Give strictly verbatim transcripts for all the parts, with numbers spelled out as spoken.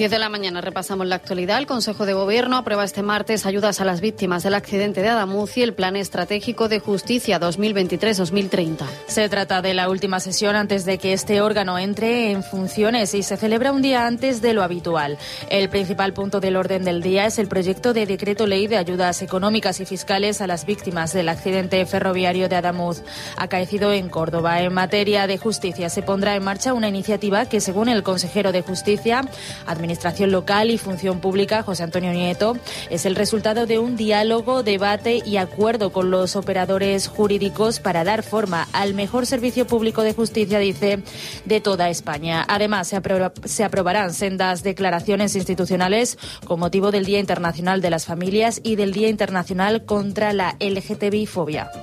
diez de la mañana repasamos la actualidad. El Consejo de Gobierno aprueba este martes ayudas a las víctimas del accidente de Adamuz y el Plan Estratégico de Justicia dos mil veintitrés dos mil treinta. Se trata de la última sesión antes de que este órgano entre en funciones y se celebra un día antes de lo habitual. El principal punto del orden del día es el proyecto de decreto ley de ayudas económicas y fiscales a las víctimas del accidente ferroviario de Adamuz acaecido en Córdoba. En materia de justicia se pondrá en marcha una iniciativa que, según el consejero de Justicia, Administración Local y Función Pública, José Antonio Nieto, es el resultado de un diálogo, debate y acuerdo con los operadores jurídicos para dar forma al mejor servicio público de justicia, dice, de toda España. Además, se, apro- se aprobarán sendas declaraciones institucionales con motivo del Día Internacional de las Familias y del Día Internacional contra la L G T B I fobia.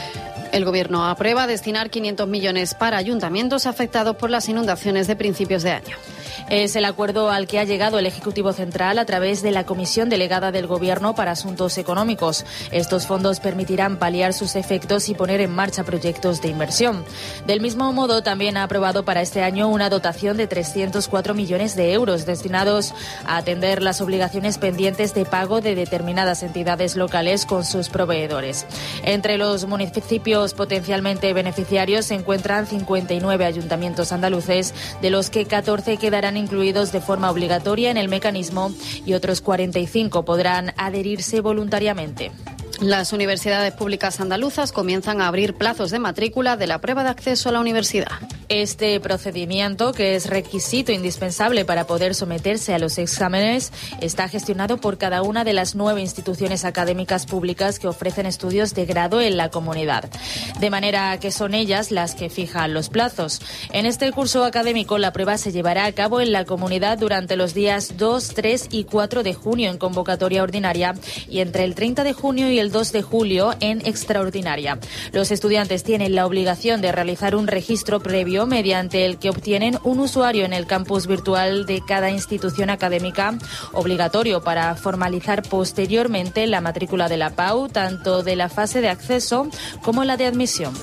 El Gobierno aprueba destinar quinientos millones para ayuntamientos afectados por las inundaciones de principios de año. Es el acuerdo al que ha llegado el Ejecutivo Central a través de la Comisión Delegada del Gobierno para Asuntos Económicos. Estos fondos permitirán paliar sus efectos y poner en marcha proyectos de inversión. Del mismo modo, también ha aprobado para este año una dotación de trescientos cuatro millones de euros destinados a atender las obligaciones pendientes de pago de determinadas entidades locales con sus proveedores. Entre los municipios potencialmente beneficiarios se encuentran cincuenta y nueve ayuntamientos andaluces, de los que catorce quedarán incluidos de forma obligatoria en el mecanismo y otros cuarenta y cinco podrán adherirse voluntariamente. Las universidades públicas andaluzas comienzan a abrir plazos de matrícula de la prueba de acceso a la universidad. Este procedimiento, que es requisito indispensable para poder someterse a los exámenes, está gestionado por cada una de las nueve instituciones académicas públicas que ofrecen estudios de grado en la comunidad, de manera que son ellas las que fijan los plazos. En este curso académico, la prueba se llevará a cabo en la comunidad durante los días dos, tres y cuatro de junio en convocatoria ordinaria y entre el treinta de junio y el dos de julio en extraordinaria. Los estudiantes tienen la obligación de realizar un registro previo mediante el que obtienen un usuario en el campus virtual de cada institución académica, obligatorio para formalizar posteriormente la matrícula de la P A U, tanto de la fase de acceso como la de admisión.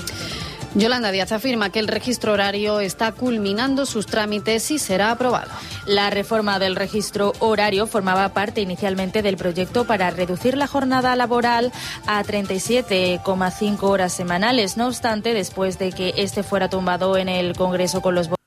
Yolanda Díaz afirma que el registro horario está culminando sus trámites y será aprobado. La reforma del registro horario formaba parte inicialmente del proyecto para reducir la jornada laboral a treinta y siete coma cinco horas semanales. No obstante, después de que este fuera tumbado en el Congreso con los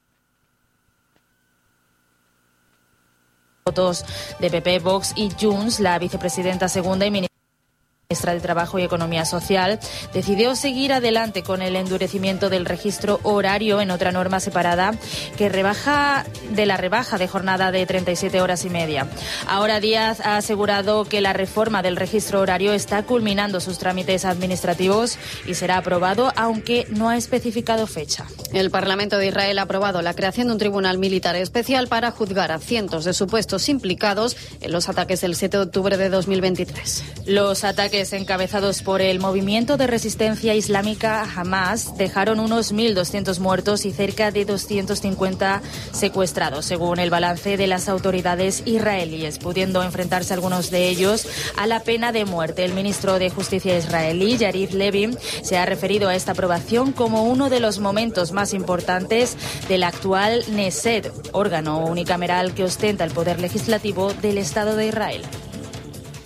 votos de P P, Vox y Junts, la vicepresidenta segunda y ministra ministra de Trabajo y Economía Social decidió seguir adelante con el endurecimiento del registro horario en otra norma separada que rebaja de la rebaja de jornada de treinta y siete horas y media. Ahora Díaz ha asegurado que la reforma del registro horario está culminando sus trámites administrativos y será aprobado, aunque no ha especificado fecha. El Parlamento de Israel ha aprobado la creación de un tribunal militar especial para juzgar a cientos de supuestos implicados en los ataques del siete de octubre de dos mil veintitrés. Los ataques encabezados por el movimiento de resistencia islámica Hamas dejaron unos mil doscientos muertos y cerca de doscientos cincuenta secuestrados, según el balance de las autoridades israelíes, pudiendo enfrentarse algunos de ellos a la pena de muerte. El ministro de Justicia israelí, Yariv Levin, se ha referido a esta aprobación como uno de los momentos más importantes del actual Knesset, órgano unicameral que ostenta el poder legislativo del Estado de Israel.